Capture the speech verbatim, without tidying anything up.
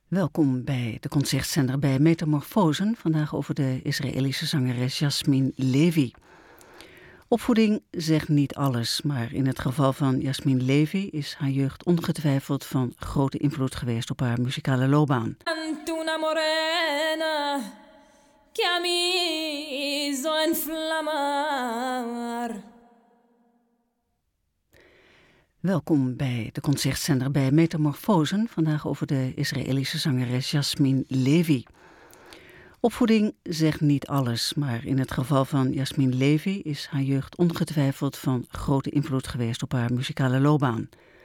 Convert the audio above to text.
Welkom bij de concertzender bij Metamorfosen. Vandaag over de Israëlische zangeres Yasmin Levy. Opvoeding zegt niet alles, maar in het geval van Yasmin Levy is haar jeugd ongetwijfeld van grote invloed geweest op haar muzikale loopbaan. Welkom bij de concertzender bij Metamorfosen. Vandaag over de Israëlische zangeres Yasmin Levy. Opvoeding zegt niet alles, maar in het geval van Yasmin Levy is haar jeugd ongetwijfeld van grote invloed geweest op haar muzikale loopbaan.